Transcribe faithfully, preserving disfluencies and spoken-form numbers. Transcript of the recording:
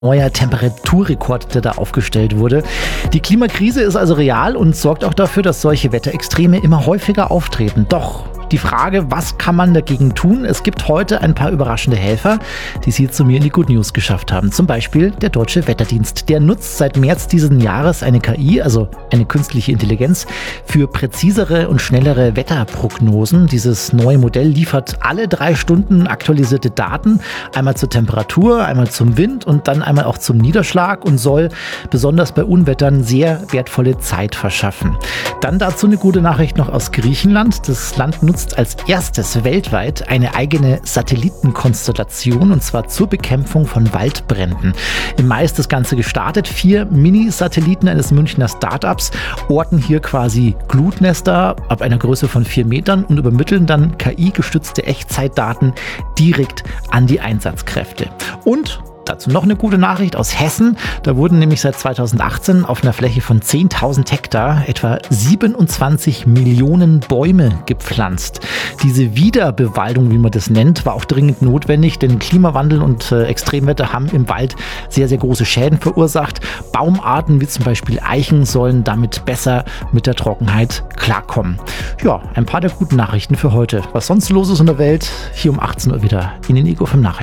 Neuer Temperaturrekord, der da aufgestellt wurde. Die Klimakrise ist also real und sorgt auch dafür, dass solche Wetterextreme immer häufiger auftreten. Doch die Frage, was kann man dagegen tun? Es gibt heute ein paar überraschende Helfer, die Sie zu mir in die Good News geschafft haben. Zum Beispiel der Deutsche Wetterdienst. Der nutzt seit März diesen Jahres eine K I, also eine künstliche Intelligenz, für präzisere und schnellere Wetterprognosen. Dieses neue Modell liefert alle drei Stunden aktualisierte Daten, einmal zur Temperatur, einmal zum Wind und dann einmal auch zum Niederschlag und soll besonders bei Unwettern sehr wertvolle Zeit verschaffen. Dann dazu eine gute Nachricht noch aus Griechenland. Das Land nutzt als erstes weltweit eine eigene Satellitenkonstellation und zwar zur Bekämpfung von Waldbränden. Im Mai ist das Ganze gestartet. Vier Mini-Satelliten eines Münchner Startups orten hier quasi Glutnester ab einer Größe von vier Metern und übermitteln dann K I-gestützte Echtzeitdaten direkt an die Einsatzkräfte. Und dazu noch eine gute Nachricht aus Hessen. Da wurden nämlich seit zweitausendachtzehn auf einer Fläche von zehntausend Hektar etwa siebenundzwanzig Millionen Bäume gepflanzt. Diese Wiederbewaldung, wie man das nennt, war auch dringend notwendig, denn Klimawandel und äh, Extremwetter haben im Wald sehr, sehr große Schäden verursacht. Baumarten wie zum Beispiel Eichen sollen damit besser mit der Trockenheit klarkommen. Ja, ein paar der guten Nachrichten für heute. Was sonst los ist in der Welt, hier um achtzehn Uhr wieder in den Ego fünf Nachrichten.